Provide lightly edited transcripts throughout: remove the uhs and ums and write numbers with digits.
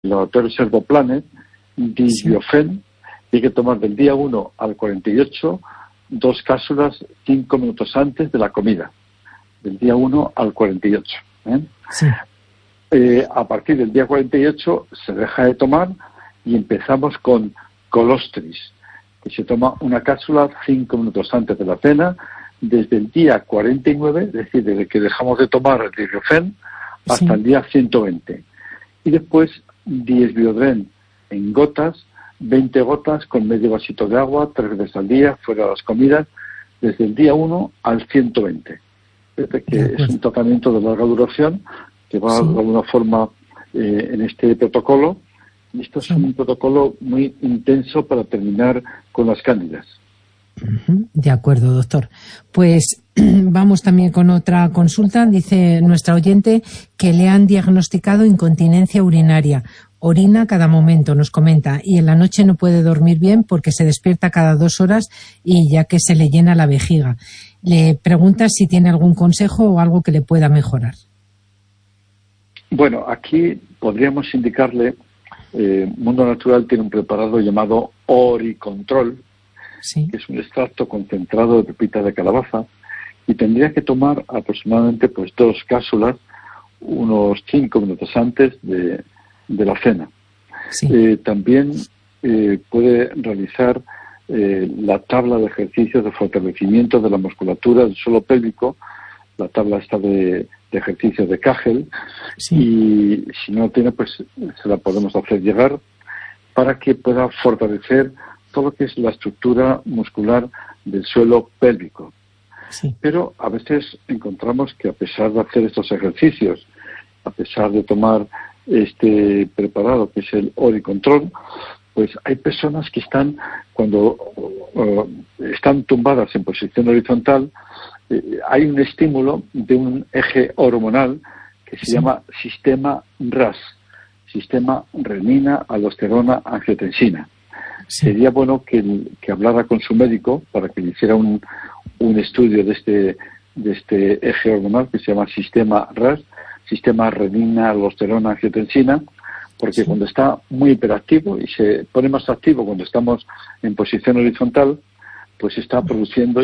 laboratorio Servoplanet, Disbiofen, y hay que tomar del día 1 al 48 2 cápsulas 5 minutos antes de la comida, del día 1 al 48. Sí. A partir del día 48 se deja de tomar y empezamos con Colostris, que se toma una cápsula 5 minutos antes de la cena, desde el día 49, es decir, desde que dejamos de tomar el Disbiofen, hasta el día 120. Y después Disbiodren en gotas, 20 gotas con medio vasito de agua, 3 veces al día, fuera de las comidas, desde el día 1 al 120. Desde que es un tratamiento de larga duración que va de alguna forma en este protocolo. Y esto es un protocolo muy intenso para terminar con las cándidas. De acuerdo, doctor. Pues vamos también con otra consulta. Dice nuestra oyente que le han diagnosticado incontinencia urinaria. Orina cada momento, nos comenta, y en la noche no puede dormir bien porque se despierta cada 2 horas y ya que se le llena la vejiga. Le pregunta si tiene algún consejo o algo que le pueda mejorar. Bueno, aquí podríamos indicarle, Mundo Natural tiene un preparado llamado Oricontrol, que es un extracto concentrado de pepita de calabaza, y tendría que tomar aproximadamente 2 cápsulas unos 5 minutos antes de la cena. También puede realizar la tabla de ejercicios de fortalecimiento de la musculatura del suelo pélvico, la tabla está de ejercicios de Kegel, y si no tiene, pues se la podemos hacer llegar para que pueda fortalecer todo lo que es la estructura muscular del suelo pélvico. Pero a veces encontramos que a pesar de hacer estos ejercicios, a pesar de tomar este preparado que es el Oricontrol, pues hay personas que están, cuando están tumbadas en posición horizontal, hay un estímulo de un eje hormonal que se llama sistema RAS, sistema renina, aldosterona, angiotensina. Sería bueno que hablara con su médico para que le hiciera un estudio de este eje hormonal que se llama sistema RAS, sistema renina, aldosterona, angiotensina, porque cuando está muy hiperactivo y se pone más activo cuando estamos en posición horizontal, pues está produciendo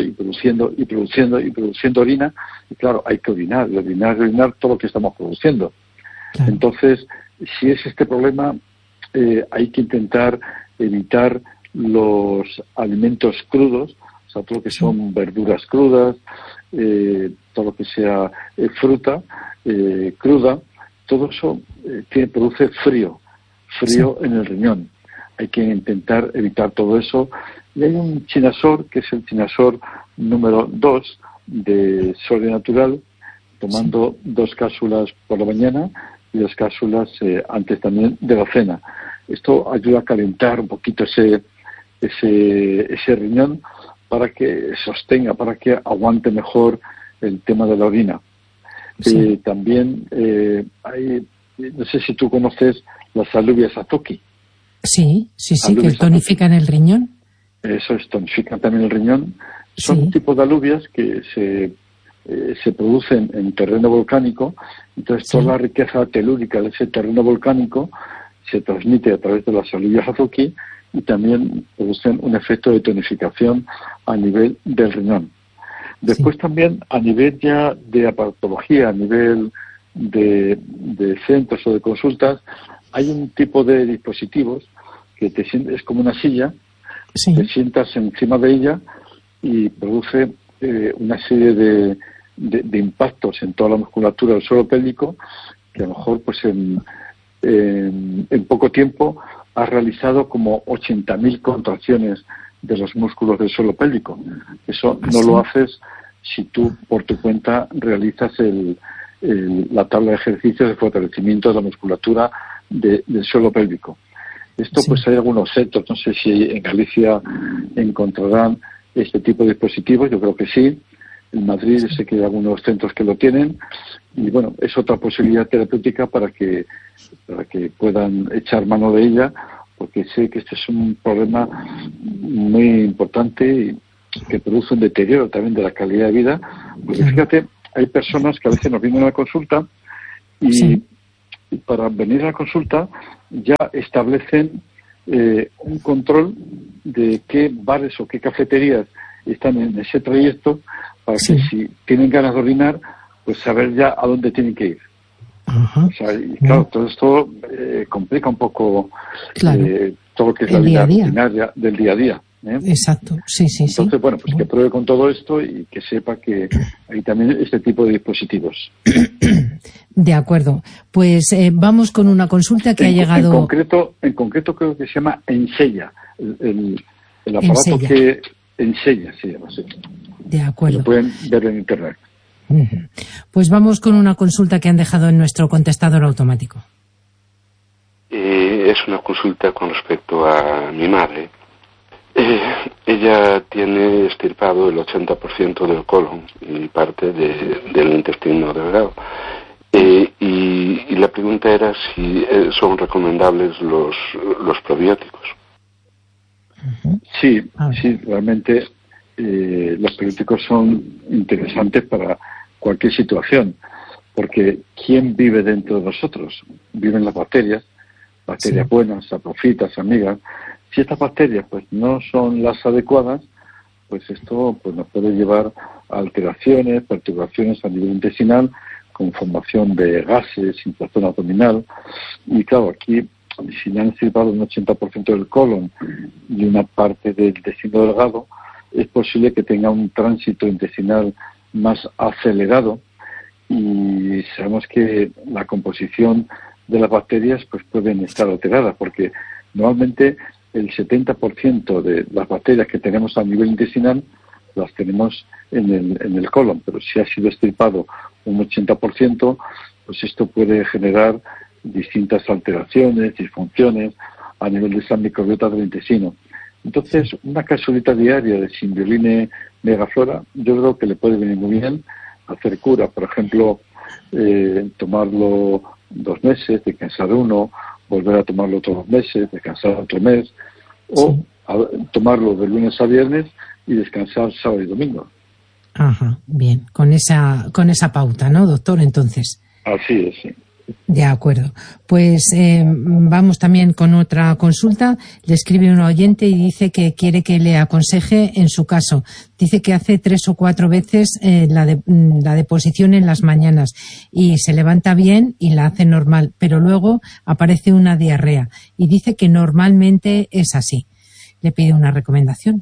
orina, y claro, hay que orinar todo lo que estamos produciendo. Entonces, si es este problema, hay que intentar evitar los alimentos crudos, o sea, todo lo que son verduras crudas, todo lo que sea fruta cruda, todo eso produce frío en el riñón. Hay que intentar evitar todo eso. Y hay un chinasor, que es el chinasor número 2 de Sole Natural, tomando 2 cápsulas por la mañana y 2 cápsulas antes también de la cena. Esto ayuda a calentar un poquito ese riñón para que sostenga, para que aguante mejor el tema de la orina. También hay, no sé si tú conoces las alubias Atoki. Sí, que tonifican el riñón. Eso es, tonifican también el riñón. Son un tipo de alubias que se producen en terreno volcánico, entonces toda la riqueza telúrica de ese terreno volcánico se transmite a través de las alubias Atoki y también producen un efecto de tonificación a nivel del riñón. Después también a nivel ya de aparatología, a nivel de centros o de consultas, hay un tipo de dispositivos que es como una silla, te sientas encima de ella y produce una serie de impactos en toda la musculatura del suelo pélvico que a lo mejor pues en poco tiempo has realizado como 80.000 contracciones de los músculos del suelo pélvico. Eso no lo haces si tú por tu cuenta realizas la tabla de ejercicios de fortalecimiento de la musculatura del suelo pélvico. Esto pues hay algunos centros, no sé si en Galicia encontrarán este tipo de dispositivos, yo creo que sí. En Madrid sé que hay algunos centros que lo tienen y bueno, es otra posibilidad terapéutica para que puedan echar mano de ella, porque sé que este es un problema muy importante y que produce un deterioro también de la calidad de vida, porque fíjate, hay personas que a veces nos vienen a la consulta y para venir a la consulta ya establecen un control de qué bares o qué cafeterías están en ese trayecto para que si tienen ganas de orinar, pues saber ya a dónde tienen que ir. O sea, y claro, todo esto complica un poco todo lo que es la vida ordinaria del día a día. Exacto, sí. Entonces, bueno, pues que pruebe con todo esto y que sepa que hay también este tipo de dispositivos. De acuerdo. Pues vamos con una consulta que ha llegado... En concreto creo que se llama Ensella, el aparato Ensella. Que Ensella se llama así. De acuerdo. Lo pueden ver en internet. Pues vamos con una consulta que han dejado en nuestro contestador automático. Es una consulta con respecto a mi madre. Ella tiene extirpado el 80% del colon y parte del intestino delgado. Y la pregunta era si son recomendables los probióticos. Sí, realmente los probióticos son interesantes para cualquier situación, porque ¿quién vive dentro de nosotros? Viven las bacterias buenas, saprofitas, amigas. Si estas bacterias pues no son las adecuadas, pues esto pues nos puede llevar a alteraciones, perturbaciones a nivel intestinal, con formación de gases, inflamación abdominal. Y claro, aquí si le han extirpado un 80% del colon y una parte del intestino delgado, es posible que tenga un tránsito intestinal más acelerado, y sabemos que la composición de las bacterias pues pueden estar alteradas, porque normalmente el 70% de las bacterias que tenemos a nivel intestinal las tenemos en el colon, pero si ha sido extirpado un 80%, pues esto puede generar distintas alteraciones, disfunciones a nivel de esa microbiota del intestino. Entonces, una capsulita diaria de Symbioline Megaflora, yo creo que le puede venir muy bien hacer cura. Por ejemplo, tomarlo 2 meses, descansar 1, volver a tomarlo otros 2 meses, descansar otro mes, o tomarlo de lunes a viernes y descansar sábado y domingo. Ajá, bien, con esa pauta, ¿no, doctor? Entonces. Así es, sí. De acuerdo. Pues vamos también con otra consulta. Le escribe un oyente y dice que quiere que le aconseje en su caso. Dice que hace 3 o 4 veces la deposición en las mañanas y se levanta bien y la hace normal, pero luego aparece una diarrea y dice que normalmente es así. Le pide una recomendación.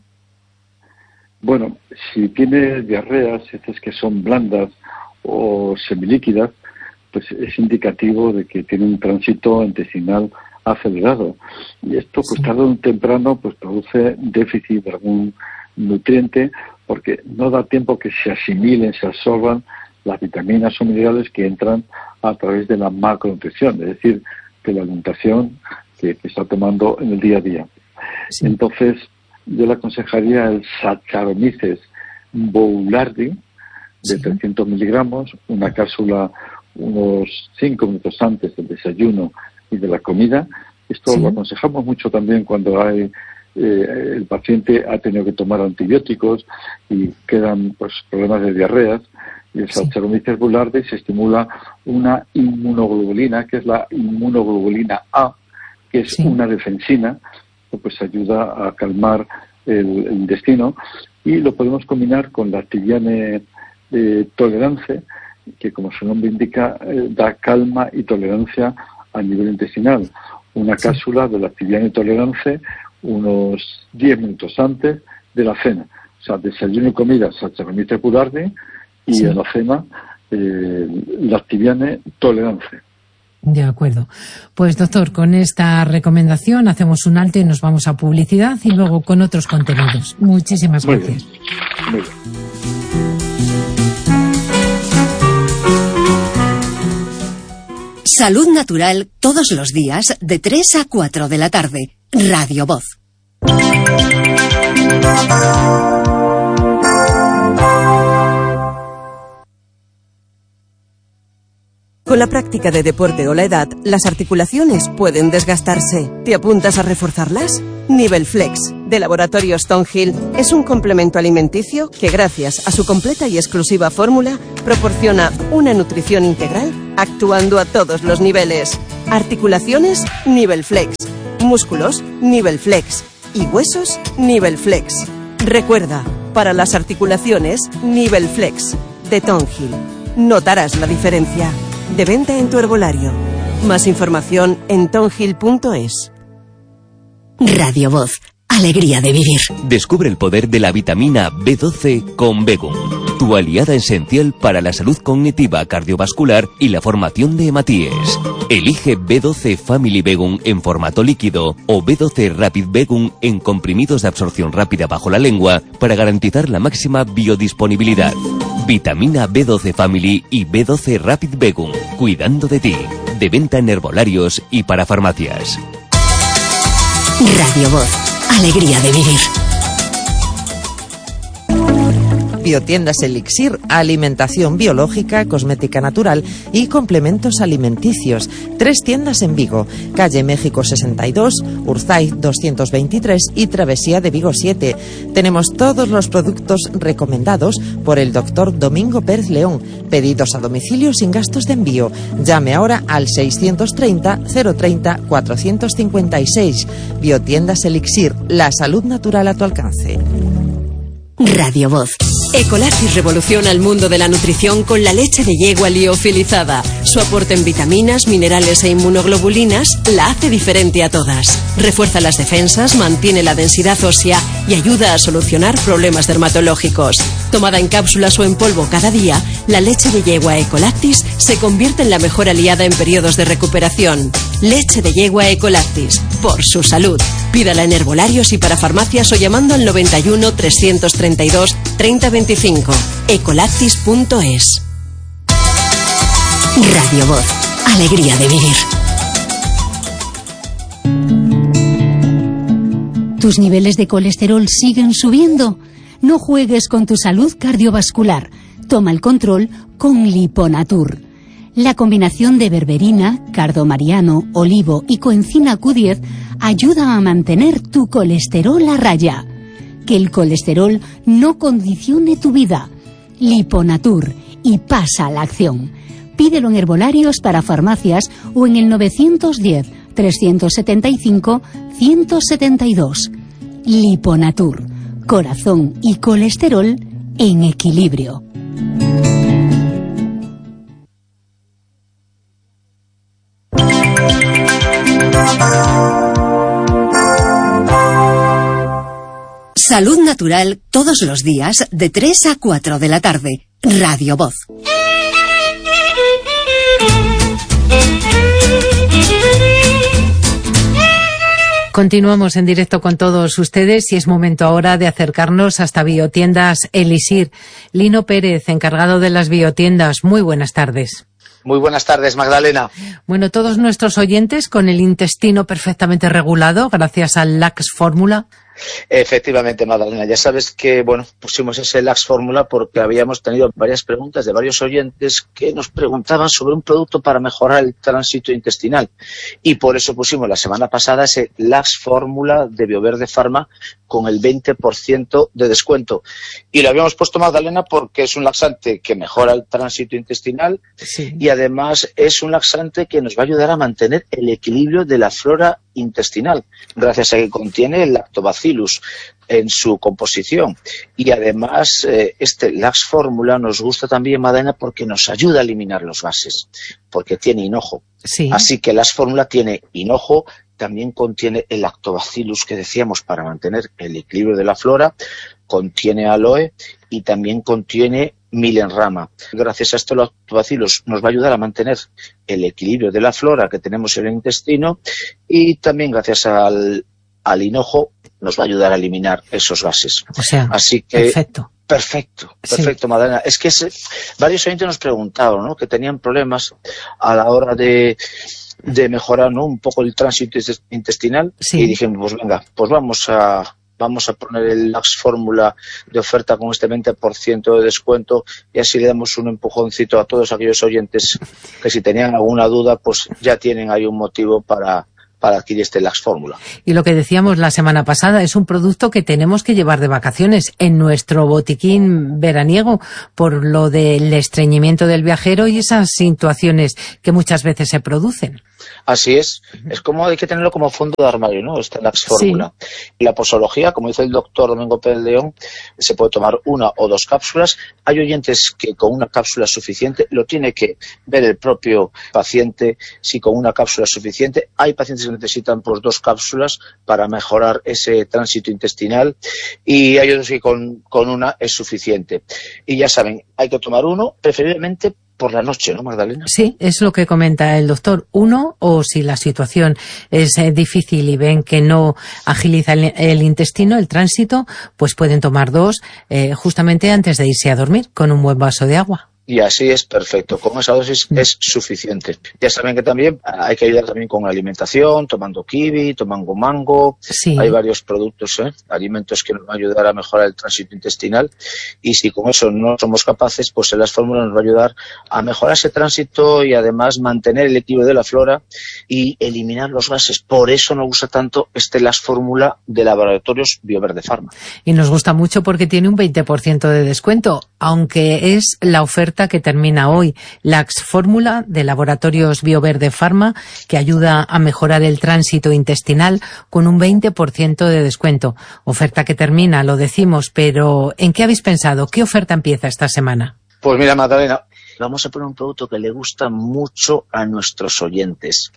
Bueno, si tiene diarreas, estas que son blandas o semilíquidas, pues es indicativo de que tiene un tránsito intestinal acelerado. Y esto, pues tarde o temprano, pues produce déficit de algún nutriente, porque no da tiempo que se asimilen, se absorban las vitaminas o minerales que entran a través de la macronutrición, es decir, de la alimentación que está tomando en el día a día. Sí. Entonces, yo le aconsejaría el Saccharomyces boulardii de 300 miligramos, una cápsula unos 5 minutos antes del desayuno y de la comida. Esto lo aconsejamos mucho también cuando el paciente ha tenido que tomar antibióticos y quedan pues problemas de diarreas. Y el Saccharomyces boulardii se estimula una inmunoglobulina, que es la inmunoglobulina A, que es una defensina, pues ayuda a calmar el intestino, y lo podemos combinar con la Activiane Tolerance, que como su nombre indica da calma y tolerancia a nivel intestinal. Una cápsula de la Activiane Tolerance unos 10 minutos antes de la cena. O sea, desayuno y comida Saccharomyces boulardii y en la cena la Activiane Tolerance. De acuerdo. Pues doctor, con esta recomendación hacemos un alto y nos vamos a publicidad y luego con otros contenidos. Muchísimas gracias. Muy bien. Salud Natural todos los días de 3 a 4 de la tarde. Radio Voz. Con la práctica de deporte o la edad, las articulaciones pueden desgastarse. ¿Te apuntas a reforzarlas? Nivelflex, de Laboratorio Stonehill, es un complemento alimenticio que, gracias a su completa y exclusiva fórmula, proporciona una nutrición integral actuando a todos los niveles. Articulaciones, Nivel Flex. Músculos, Nivel Flex. Y huesos, Nivel Flex. Recuerda, para las articulaciones, Nivel Flex. De Tonghil. Notarás la diferencia. De venta en tu herbolario. Más información en tonghil.es. Radio Voz. Alegría de vivir. Descubre el poder de la vitamina B12 con Begum, tu aliada esencial para la salud cognitiva, cardiovascular y la formación de hematíes. Elige B12 Family Begum en formato líquido o B12 Rapid Begum en comprimidos de absorción rápida bajo la lengua para garantizar la máxima biodisponibilidad. Vitamina B12 Family y B12 Rapid Begum, cuidando de ti. De venta en herbolarios y para farmacias. Radio Voz. Alegría de vivir. Biotiendas Elixir, alimentación biológica, cosmética natural y complementos alimenticios. 3 tiendas en Vigo, calle México 62, Urzaiz 223 y Travesía de Vigo 7. Tenemos todos los productos recomendados por el doctor Domingo Pérez León. Pedidos a domicilio sin gastos de envío. Llame ahora al 630 030 456. Biotiendas Elixir, la salud natural a tu alcance. Radio Voz. Ecolactis revoluciona el mundo de la nutrición con la leche de yegua liofilizada. Su aporte en vitaminas, minerales e inmunoglobulinas la hace diferente a todas. Refuerza las defensas, mantiene la densidad ósea y ayuda a solucionar problemas dermatológicos. Tomada en cápsulas o en polvo cada día, la leche de yegua Ecolactis se convierte en la mejor aliada en periodos de recuperación. Leche de yegua Ecolactis, por su salud. Pídala en herbolarios y para farmacias o llamando al 91 332 3025. Ecolactis.es. Radio Voz. Alegría de vivir. ¿Tus niveles de colesterol siguen subiendo? No juegues con tu salud cardiovascular. Toma el control con Liponatur. La combinación de berberina, cardomariano, olivo y coenzima Q10 ayuda a mantener tu colesterol a raya. Que el colesterol no condicione tu vida. Liponatur, y pasa a la acción. Pídelo en herbolarios para farmacias o en el 910 375 172. Liponatur, corazón y colesterol en equilibrio. Salud natural todos los días de 3 a 4 de la tarde. Radio Voz. Continuamos en directo con todos ustedes y es momento ahora de acercarnos hasta Biotiendas Elixir. Lino Pérez, encargado de las biotiendas, muy buenas tardes. Muy buenas tardes, Magdalena. Bueno, todos nuestros oyentes con el intestino perfectamente regulado gracias al Lax Fórmula. Efectivamente, Magdalena, ya sabes que, pusimos ese Lax Fórmula porque habíamos tenido varias preguntas de varios oyentes que nos preguntaban sobre un producto para mejorar el tránsito intestinal y por eso pusimos la semana pasada ese Lax Fórmula de Bioverde Pharma con el 20% de descuento. Y lo habíamos puesto, Magdalena, porque es un laxante que mejora el tránsito intestinal y además es un laxante que nos va a ayudar a mantener el equilibrio de la flora intestinal, gracias a que contiene el lactobacillus en su composición. Y además este Lax Fórmula nos gusta también, Madena, porque nos ayuda a eliminar los gases, porque tiene hinojo. Sí. Así que Lax Fórmula tiene hinojo, también contiene el lactobacillus que decíamos para mantener el equilibrio de la flora, contiene aloe y también contiene milenrama. Gracias a estos lactobacillus nos va a ayudar a mantener el equilibrio de la flora que tenemos en el intestino y también gracias al hinojo nos va a ayudar a eliminar esos gases. O sea, así que Perfecto, sí. Madalena. Es que varios oyentes nos preguntaban, ¿no?, que tenían problemas a la hora de mejorar, ¿no?, un poco el tránsito intestinal y dijimos, pues venga, pues vamos a poner el Lax Fórmula de oferta con este 20% de descuento y así le damos un empujoncito a todos aquellos oyentes que si tenían alguna duda, pues ya tienen ahí un motivo para para adquirir este Lax Fórmula. Y lo que decíamos la semana pasada, es un producto que tenemos que llevar de vacaciones en nuestro botiquín veraniego por lo del estreñimiento del viajero y esas situaciones que muchas veces se producen. Así es como hay que tenerlo como fondo de armario, ¿no? Este Lax Fórmula. Sí. Y la posología, como dice el doctor Domingo Pérez León, se puede tomar 1 o 2 cápsulas. Hay oyentes que con una cápsula es suficiente, lo tiene que ver el propio paciente si con una cápsula es suficiente. Hay pacientes que necesitan pues 2 cápsulas para mejorar ese tránsito intestinal y hay otros que con una es suficiente. Y ya saben, hay que tomar 1, preferiblemente por la noche, ¿no, Magdalena? Sí, es lo que comenta el doctor. 1, o si la situación es difícil y ven que no agiliza el intestino, el tránsito, pues pueden tomar 2 justamente antes de irse a dormir, con un buen vaso de agua. Y así es perfecto, con esa dosis es suficiente. Ya saben que también hay que ayudar también con la alimentación, tomando kiwi, tomando mango. Sí. Hay varios productos, alimentos que nos van a ayudar a mejorar el tránsito intestinal. Y si con eso no somos capaces, pues el Lax Fórmula nos va a ayudar a mejorar ese tránsito y además mantener el equilibrio de la flora y eliminar los gases. Por eso nos gusta tanto este Lax Fórmula de Laboratorios Bioverde Pharma. Y nos gusta mucho porque tiene un 20% de descuento, aunque es la oferta que termina hoy, Lax Fórmula de Laboratorios Bioverde Pharma, que ayuda a mejorar el tránsito intestinal con un 20% de descuento. Oferta que termina, lo decimos, pero ¿en qué habéis pensado? ¿Qué oferta empieza esta semana? Pues mira, Magdalena, vamos a poner un producto que le gusta mucho a nuestros oyentes.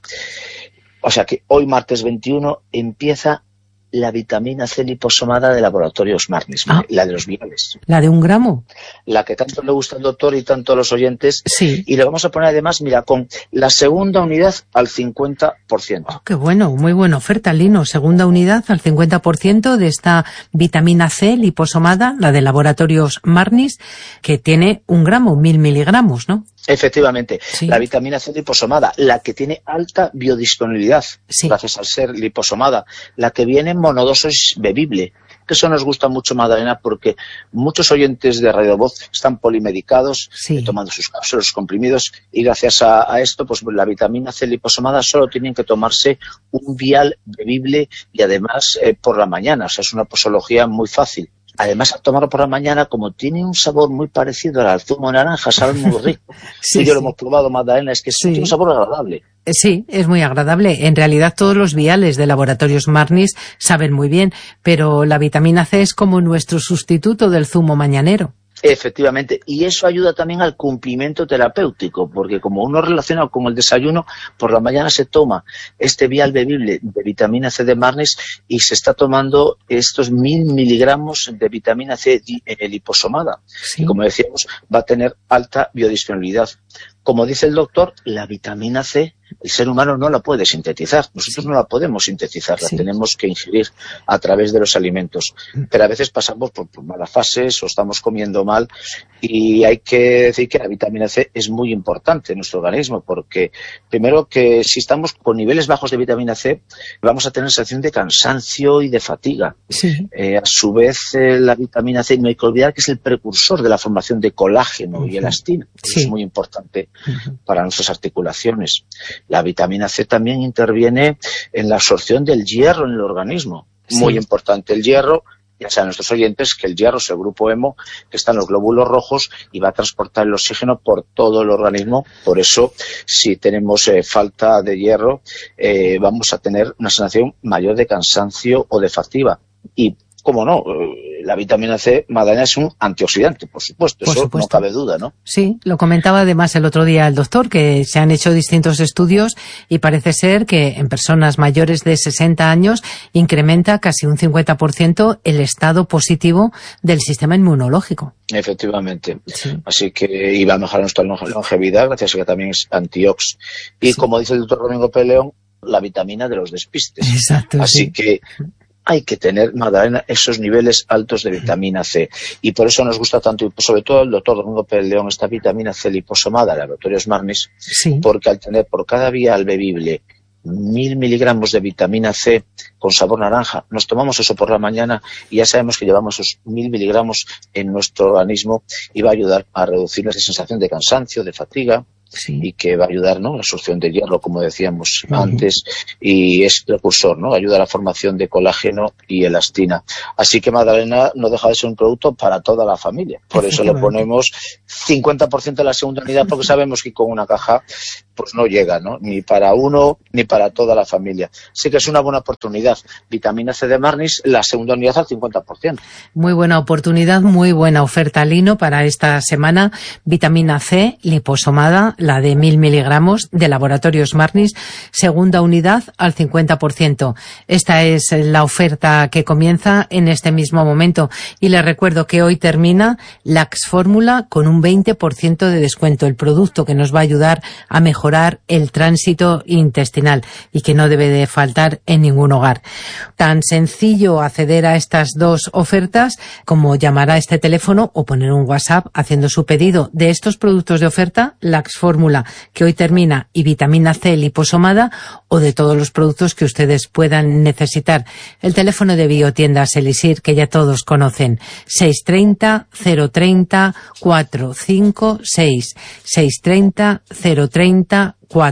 O sea que hoy, martes 21, empieza la vitamina C liposomada de Laboratorios Marnis, la de los viales. ¿La de 1 gramo? La que tanto le gusta al doctor y tanto a los oyentes. Sí. Y le vamos a poner además, mira, con la segunda unidad al 50%. Oh, qué bueno, muy buena oferta, Lino. Segunda unidad al 50% de esta vitamina C liposomada, la de Laboratorios Marnis, que tiene 1 gramo, 1000 miligramos, ¿no? Efectivamente, sí. La vitamina C liposomada, la que tiene alta biodisponibilidad, sí. Gracias al ser liposomada, la que viene en monodosis bebible, que eso nos gusta mucho, Magdalena, porque muchos oyentes de Radio Voz están polimedicados, sí. Tomando sus cápsulas, sus comprimidos, y gracias a esto, pues la vitamina C liposomada solo tienen que tomarse un vial bebible y además por la mañana, o sea, es una posología muy fácil. Además, al tomarlo por la mañana, como tiene un sabor muy parecido al zumo de naranja, sabe muy rico. Sí, y yo lo hemos probado, Magdalena, es que tiene un sabor agradable. Sí, es muy agradable. En realidad, todos los viales de Laboratorios Marnis saben muy bien, pero la vitamina C es como nuestro sustituto del zumo mañanero. Efectivamente, y eso ayuda también al cumplimiento terapéutico, porque como uno relaciona con el desayuno, por la mañana se toma este vial bebible de vitamina C de Marnis y se está tomando estos 1000 miligramos de vitamina C liposomada. Sí. Y como decíamos, va a tener alta biodisponibilidad. Como dice el doctor, la vitamina C, el ser humano no la puede sintetizar. Nosotros no la podemos sintetizar, la tenemos que ingerir a través de los alimentos. Pero a veces pasamos por malas fases o estamos comiendo mal y hay que decir que la vitamina C es muy importante en nuestro organismo porque, primero, que si estamos con niveles bajos de vitamina C, vamos a tener sensación de cansancio y de fatiga. Sí. A su vez, la vitamina C, no hay que olvidar que es el precursor de la formación de colágeno y elastina. Sí. Es muy importante para nuestras articulaciones. La vitamina C también interviene en la absorción del hierro en el organismo. Muy importante el hierro. Ya saben nuestros oyentes que el hierro es el grupo hemo que está en los glóbulos rojos y va a transportar el oxígeno por todo el organismo. Por eso, si tenemos falta de hierro, vamos a tener una sensación mayor de cansancio o de fatiga. Y, cómo no, la vitamina C, Magdalena, es un antioxidante, por supuesto, no cabe duda, ¿no? Sí, lo comentaba además el otro día el doctor, que se han hecho distintos estudios y parece ser que en personas mayores de 60 años incrementa casi un 50% el estado positivo del sistema inmunológico. Efectivamente. Sí. Así que iba a mejorar nuestra longevidad, gracias a que también es antiox. Y como dice el doctor Domingo Pérez León, la vitamina de los despistes. Exacto. Así que hay que tener, Magdalena, esos niveles altos de vitamina C. Y por eso nos gusta tanto, y sobre todo el doctor Domingo Pérez León, esta vitamina C liposomada de Laboratorios Marnis, porque al tener por cada vial bebible 1000 miligramos de vitamina C con sabor naranja, nos tomamos eso por la mañana y ya sabemos que llevamos esos 1000 miligramos en nuestro organismo y va a ayudar a reducir esa sensación de cansancio, de fatiga y que va a ayudar, ¿no?, la absorción de hierro, como decíamos antes, y es precursor, ¿no?, ayuda a la formación de colágeno y elastina. Así que Magdalena no deja de ser un producto para toda la familia. Por eso le ponemos 50% de la segunda unidad, porque sabemos que con una caja pues no llega, ¿no?, ni para uno ni para toda la familia. Así que es una buena oportunidad. Vitamina C de Marnis, la segunda unidad al 50%. Muy buena oportunidad, muy buena oferta, Lino, para esta semana. Vitamina C liposomada, la de 1000 miligramos de Laboratorios Marnis, segunda unidad al 50%. Esta es la oferta que comienza en este mismo momento. Y les recuerdo que hoy termina Lax Fórmula con un 20% de descuento, el producto que nos va a ayudar a mejorar el tránsito intestinal y que no debe de faltar en ningún hogar. Tan sencillo acceder a estas dos ofertas como llamar a este teléfono o poner un WhatsApp haciendo su pedido de estos productos de oferta, Lax Fórmula, que hoy termina, y Vitamina C liposomada, o de todos los productos que ustedes puedan necesitar. El teléfono de Biotiendas Elixir, que ya todos conocen, 630 030 456, 630 030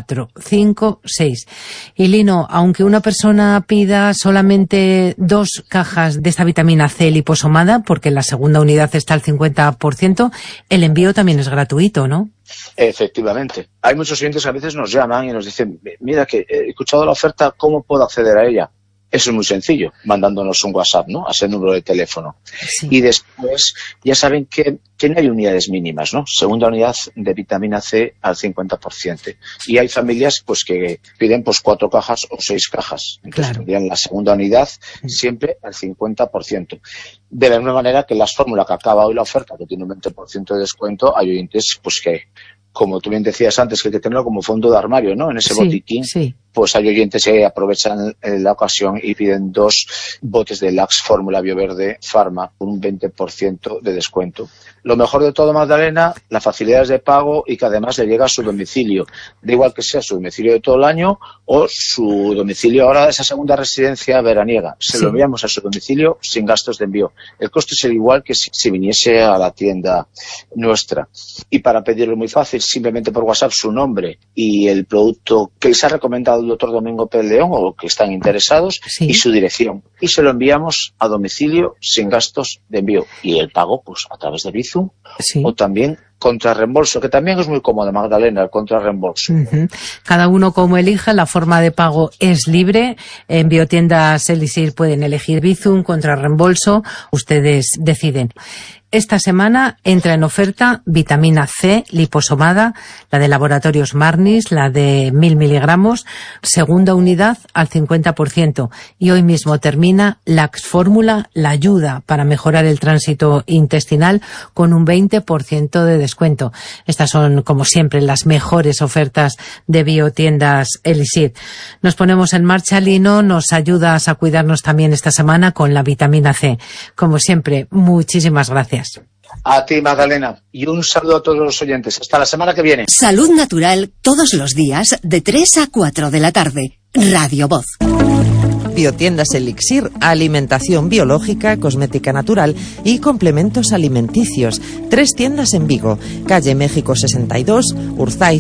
456. Y Lino, aunque una persona pida solamente 2 cajas de esta vitamina C liposomada, porque la segunda unidad está al 50%, el envío también es gratuito, ¿no? Efectivamente. Hay muchos clientes que a veces nos llaman y nos dicen, mira que he escuchado la oferta, ¿cómo puedo acceder a ella? Eso es muy sencillo, mandándonos un WhatsApp, ¿no?, a ese número de teléfono. Sí. Y después ya saben que no hay unidades mínimas, ¿no? Segunda unidad de vitamina C al 50%. Y hay familias pues que piden pues 4 cajas o 6 cajas. Entonces tendrían la segunda unidad siempre al 50%. De la misma manera que las fórmulas que acaba hoy la oferta, que tiene un 20% de descuento, hay oyentes pues que, como tú bien decías antes, que hay que tenerlo como fondo de armario, ¿no?, en ese botiquín. Sí. Pues hay oyentes que aprovechan la ocasión y piden 2 botes de Lax Fórmula Bioverde Pharma con un 20% de descuento. Lo mejor de todo, Magdalena, las facilidades de pago y que además le llega a su domicilio. Da igual que sea su domicilio de todo el año o su domicilio ahora de esa segunda residencia veraniega. Se lo enviamos a su domicilio sin gastos de envío. El coste es el igual que si viniese a la tienda nuestra. Y para pedirlo muy fácil, simplemente por WhatsApp su nombre y el producto que les ha recomendado el doctor Domingo Pérez León o que están interesados y su dirección. Y se lo enviamos a domicilio sin gastos de envío. Y el pago, pues a través de Bizum o también contra reembolso, que también es muy cómodo, Magdalena, el contra reembolso. Cada uno como elija, la forma de pago es libre. En Biotiendas Elixir pueden elegir Bizum, contra reembolso, ustedes deciden. Esta semana entra en oferta vitamina C liposomada, la de Laboratorios Marnis, la de 1000 miligramos, segunda unidad al 50%. Y hoy mismo termina Lax Fórmula, la ayuda para mejorar el tránsito intestinal, con un 20% de descuento. Estas son, como siempre, las mejores ofertas de Biotiendas Elixir. Nos ponemos en marcha, Lino, nos ayudas a cuidarnos también esta semana con la vitamina C. Como siempre, muchísimas gracias. A ti, Magdalena, y un saludo a todos los oyentes. Hasta la semana que viene. Salud Natural, todos los días, de 3 a 4 de la tarde. Radio Voz. Biotiendas Elixir, alimentación biológica, cosmética natural y complementos alimenticios. 3 tiendas en Vigo, calle México 62, Urzaiz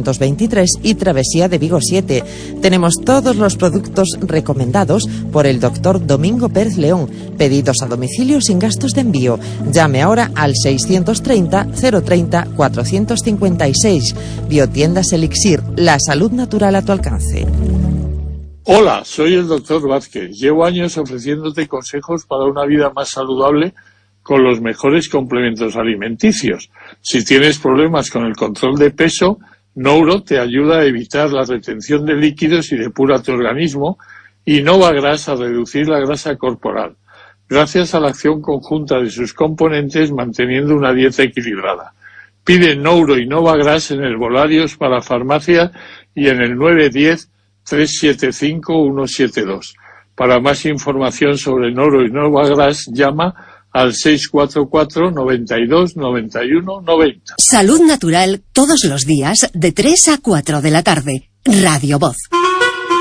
223 y Travesía de Vigo 7. Tenemos todos los productos recomendados por el doctor Domingo Pérez León. Pedidos a domicilio sin gastos de envío. Llame ahora al 630 030 456. Biotiendas Elixir, la salud natural a tu alcance. Hola, soy el doctor Vázquez. Llevo años ofreciéndote consejos para una vida más saludable con los mejores complementos alimenticios. Si tienes problemas con el control de peso, Nouro te ayuda a evitar la retención de líquidos y depura tu organismo, y Novagras a reducir la grasa corporal, gracias a la acción conjunta de sus componentes manteniendo una dieta equilibrada. Pide Nouro y Novagras en herbolarios para farmacia y en el 910 375 172. Para más información sobre Nouro y Novagras, llama al 644 92 91 90. Salud Natural, todos los días, de 3 a 4 de la tarde. Radio Voz.